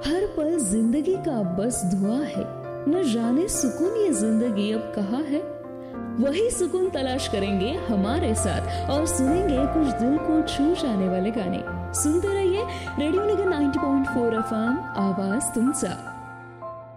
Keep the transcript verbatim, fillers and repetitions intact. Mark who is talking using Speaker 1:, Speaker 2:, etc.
Speaker 1: हर पल जिंदगी का बस धुआं है, न जाने सुकून ये जिंदगी अब कहाँ है। वही सुकून तलाश करेंगे हमारे साथ और सुनेंगे कुछ दिल को छू जाने वाले गाने। सुनते रहिए रेडियो निगम ninety point four F M, आवाज तुमचा।